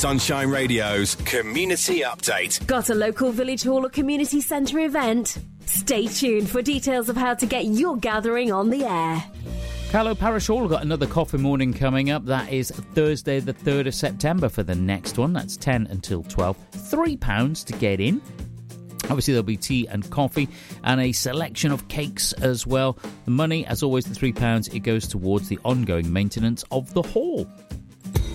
Sunshine Radio's Community Update. Got a local village hall or community centre event? Stay tuned for details of how to get your gathering on the air. Callow Parish Hall got another coffee morning coming up. That is Thursday the 3rd of September for the next one. That's 10 until 12. £3 to get in. Obviously, there'll be tea and coffee and a selection of cakes as well. The money, as always, the £3, it goes towards the ongoing maintenance of the hall.